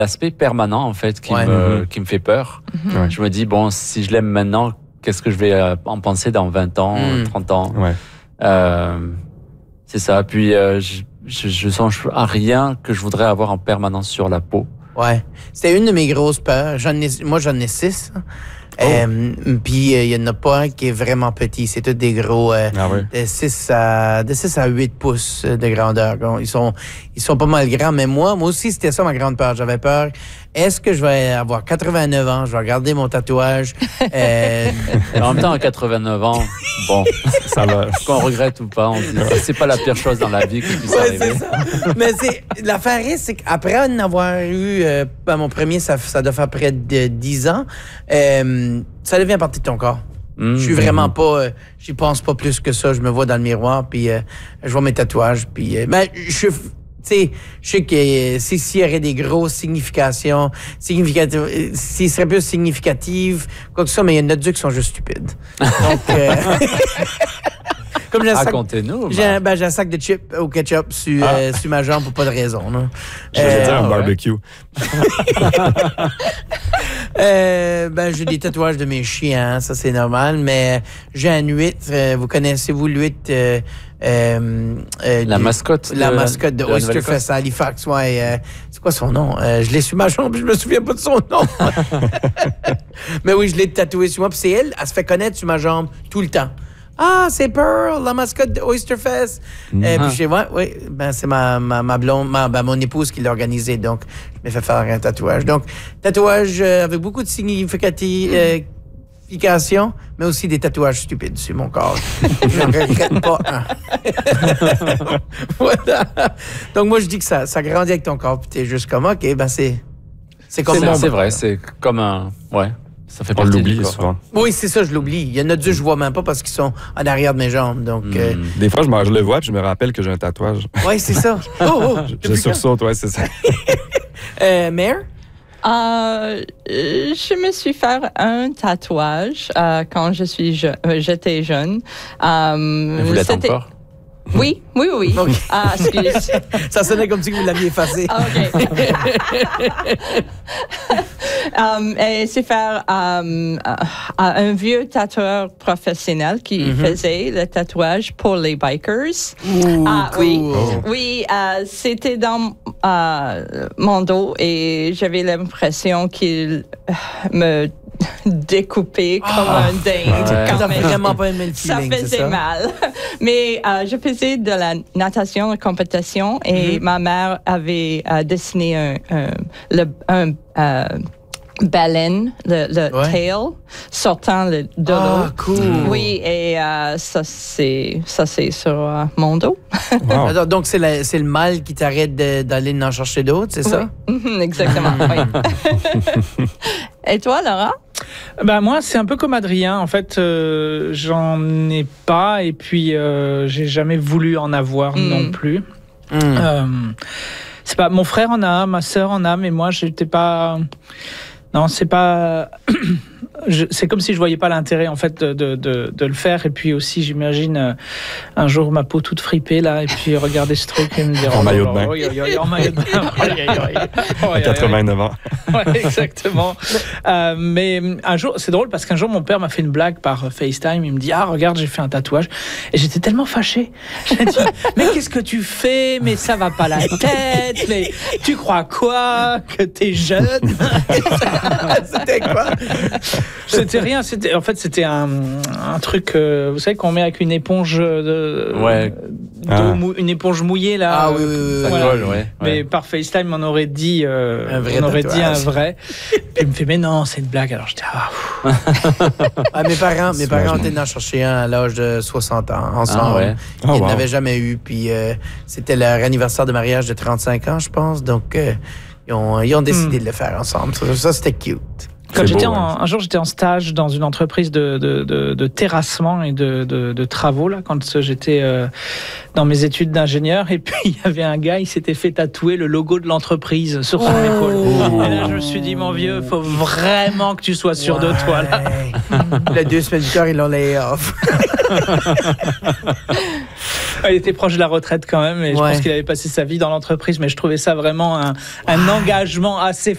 l'aspect permanent, en fait, qui me fait peur. Ouais. Je me dis, bon, si je l'aime maintenant, qu'est-ce que je vais en penser dans 20 ans, 30 ans? Ouais. C'est ça. Puis, je sens à rien que je voudrais avoir en permanence sur la peau. Ouais. C'était une de mes grosses peurs. Moi, j'en ai 6. Puis, il y en a pas un qui est vraiment petit. C'est tous des gros de 6 à 8 pouces de grandeur. Ils sont pas mal grands, mais moi aussi, c'était ça ma grande peur. J'avais peur. Est-ce que je vais avoir 89 ans? Je vais garder mon tatouage. En même temps, à 89 ans, bon, Ça va. qu'on regrette ou pas, on dit c'est pas la pire chose dans la vie qui puisse arriver. C'est ça. Mais l'affaire c'est qu'après en avoir eu mon premier, ça doit faire près de 10 ans, ça devient partie de ton corps. Je suis vraiment pas, j'y pense pas plus que ça. Je me vois dans le miroir, puis je vois mes tatouages, puis je sais que s'il y aurait des grosses significations, s'ils seraient plus significatifs, quoi que ça, mais il y en a deux qui sont juste stupides. Donc, comme racontez-nous. J'ai un sac de chips au ketchup sur ma jambe pour pas de raison. Je vais dire un barbecue. J'ai des tatouages de mes chiens, ça c'est normal, mais j'ai un huître. Vous connaissez-vous l'huître? La mascotte de Oysterfest à Halifax, ouais. C'est quoi son nom? Je l'ai sur ma jambe, je me souviens pas de son nom. Mais oui, je l'ai tatoué sur moi, puis c'est elle se fait connaître sur ma jambe tout le temps. Ah, c'est Pearl, la mascotte de Oysterfest. Puis c'est ma blonde, mon épouse qui l'a organisé, donc je m'ai fait faire un tatouage. Donc, tatouage avec beaucoup de signification, mais aussi des tatouages stupides sur mon corps. Je ne regrette pas un. Voilà. Donc, moi, je dis que ça grandit avec ton corps, puis t'es juste comme, OK, c'est comme mon... C'est vrai, c'est comme un... Ouais, ça fait On partie l'oublie du corps. souvent. Oui, c'est ça, je l'oublie. Il y en a deux, je vois même pas parce qu'ils sont en arrière de mes jambes. Donc, Des fois, je le vois puis je me rappelle que j'ai un tatouage. oui, c'est ça. Je sursaute, ouais, c'est ça. Mère? Je me suis fait un tatouage quand j'étais jeune. Vous l'êtes encore? Oui. Okay. Excuse. Ça sonnait comme si vous l'aviez effacé. OK. Et c'est faire un vieux tatoueur professionnel qui faisait le tatouage pour les bikers. Cool. Oui, c'était dans mon dos et j'avais l'impression qu'il me découpé comme un dingue. Ça fait vraiment pas aimé le feeling, ça faisait mal. Mais je faisais de la natation de compétition et ma mère avait dessiné un baleine, le tail, sortant le dos. Ah, cool. Oui, et ça c'est sur mon dos. Wow. Alors, donc, c'est le mal qui t'arrête d'aller en chercher d'autres, c'est ça? Exactement, oui. Et toi, Laura? Moi, c'est un peu comme Adrien. En fait, j'en ai pas et puis j'ai jamais voulu en avoir non plus. C'est pas mon frère en a, ma sœur en a, mais moi, j'étais pas. Non, c'est pas. C'est comme si je voyais pas l'intérêt en fait de le faire. Et puis aussi, j'imagine un jour ma peau toute fripée là, et puis regarder ce truc et me dire En maillot de bain. En maillot de bain. À 89 ans. Ouais, exactement. Mais un jour, c'est drôle parce qu'un jour, mon père m'a fait une blague par FaceTime. Il me dit, regarde, j'ai fait un tatouage. Et j'étais tellement fâché. J'ai dit, mais qu'est-ce que tu fais? Mais ça va pas la tête. Mais tu crois quoi? Que t'es jeune? C'était quoi? C'était rien. C'était un truc, vous savez, qu'on met avec une éponge une éponge mouillée là. Ah oui. Ça colle, ouais. Mais par FaceTime, on aurait dit un vrai. Puis il me fait, mais non, c'est une blague. Alors je dis, mes parents étaient en chercher un à l'âge de 60 ans ensemble. Ils n'avaient jamais eu. Puis c'était leur anniversaire de mariage de 35 ans, je pense. Donc ils ont décidé de le faire ensemble. Ça, c'était cute. Un jour, j'étais en stage dans une entreprise de terrassement et de travaux, là, quand j'étais dans mes études d'ingénieur. Et puis, il y avait un gars, il s'était fait tatouer le logo de l'entreprise sur son épaule. Et là, je me suis dit, mon vieux, il faut vraiment que tu sois sûr de toi, là. Les 2 semaines du corps, ils l'ont lay off. Il était proche de la retraite quand même, et je pense qu'il avait passé sa vie dans l'entreprise, mais je trouvais ça vraiment un engagement assez